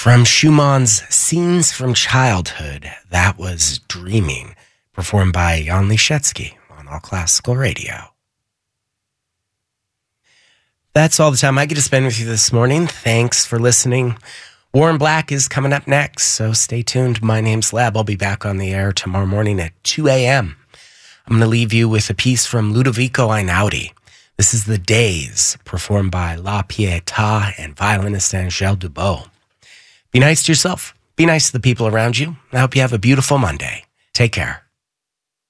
From Schumann's Scenes from Childhood, that was Dreaming, performed by Jan Liszewski on All Classical Radio. That's all the time I get to spend with you this morning. Thanks for listening. Warren Black is coming up next, so stay tuned. My name's Leb. I'll be back on the air tomorrow morning at 2 a.m. I'm going to leave you with a piece from Ludovico Einaudi. This is The Days, performed by La Pietà and violinist Angèle Dubot. Be nice to yourself. Be nice to the people around you. I hope you have a beautiful Monday. Take care.